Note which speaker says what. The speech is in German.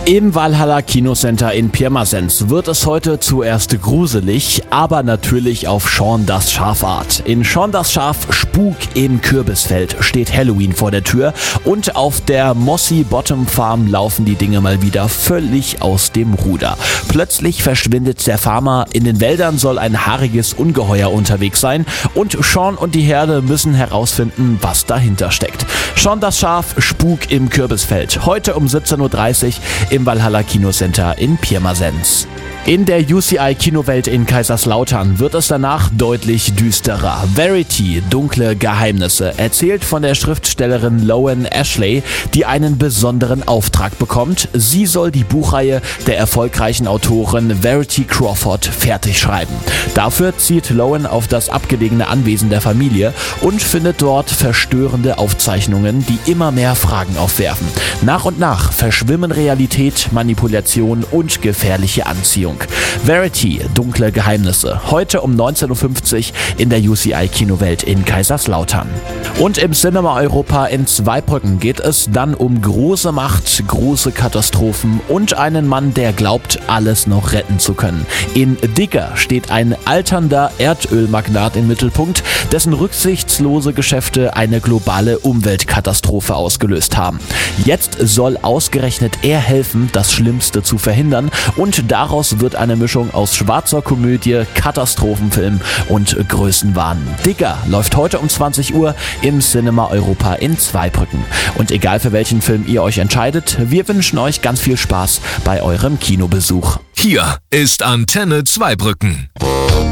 Speaker 1: Im Valhalla Kinocenter in Pirmasens wird es heute zuerst gruselig, aber natürlich auf Shaun das Schaf Art. In Shaun das Schaf Spuk im Kürbisfeld steht Halloween vor der Tür und auf der Mossy Bottom Farm laufen die Dinge mal wieder völlig aus dem Ruder. Plötzlich verschwindet der Farmer, in den Wäldern soll ein haariges Ungeheuer unterwegs sein und Shaun und die Herde müssen herausfinden, was dahinter steckt. Shaun das Schaf Spuk im Kürbisfeld, heute um 17:30 Uhr im Valhalla Kinocenter in Pirmasens. In der UCI-Kinowelt in Kaiserslautern wird es danach deutlich düsterer. Verity, dunkle Geheimnisse, erzählt von der Schriftstellerin Lowen Ashley, die einen besonderen Auftrag bekommt. Sie soll die Buchreihe der erfolgreichen Autorin Verity Crawford fertig schreiben. Dafür zieht Lowen auf das abgelegene Anwesen der Familie und findet dort verstörende Aufzeichnungen, die immer mehr Fragen aufwerfen. Nach und nach verschwimmen Realität, Manipulation und gefährliche Anziehung. Verity, dunkle Geheimnisse, heute um 19:50 Uhr in der UCI-Kinowelt in Kaiserslautern. Und im Cinema Europa in Zweibrücken geht es dann um große Macht, große Katastrophen und einen Mann, der glaubt, alles noch retten zu können. In Digger steht ein alternder Erdölmagnat im Mittelpunkt, dessen rücksichtslose Geschäfte eine globale Umweltkatastrophe ausgelöst haben. Jetzt soll ausgerechnet er helfen, das Schlimmste zu verhindern, und daraus wird eine Mischung aus schwarzer Komödie, Katastrophenfilm und Größenwahn. Digger läuft heute um 20 Uhr im Cinema Europa in Zweibrücken. Und egal für welchen Film ihr euch entscheidet, wir wünschen euch ganz viel Spaß bei eurem Kinobesuch.
Speaker 2: Hier ist Antenne Zweibrücken.